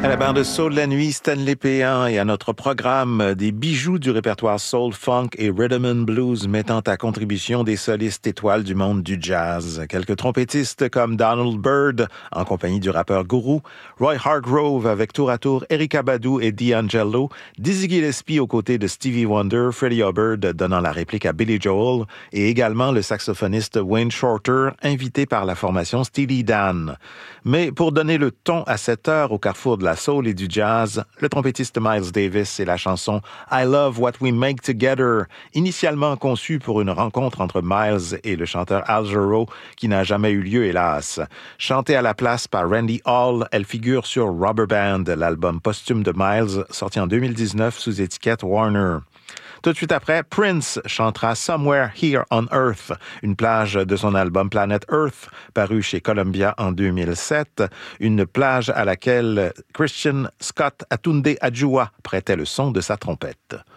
À la barre de soul de la nuit, Stanley Péan, et à notre programme des bijoux du répertoire soul, funk et rhythm and blues mettant à contribution des solistes étoiles du monde du jazz. Quelques trompettistes comme Donald Byrd en compagnie du rappeur Guru, Roy Hargrove avec tour à tour Erykah Badu et D'Angelo, Dizzy Gillespie aux côtés de Stevie Wonder, Freddie Hubbard donnant la réplique à Billy Joel et également le saxophoniste Wayne Shorter invité par la formation Steely Dan. Mais pour donner le ton à cette heure au carrefour de la soul et du jazz, le trompettiste Miles Davis et la chanson I Love What We Make Together, initialement conçue pour une rencontre entre Miles et le chanteur Al Jarreau, qui n'a jamais eu lieu, hélas. Chantée à la place par Randy Hall, elle figure sur Rubber Band, l'album posthume de Miles, sorti en 2019 sous étiquette Warner. Tout de suite après, Prince chantera Somewhere Here on Earth, une plage de son album Planet Earth, paru chez Columbia en 2007, une plage à laquelle Christian Scott Atunde Adjua prêtait le son de sa trompette.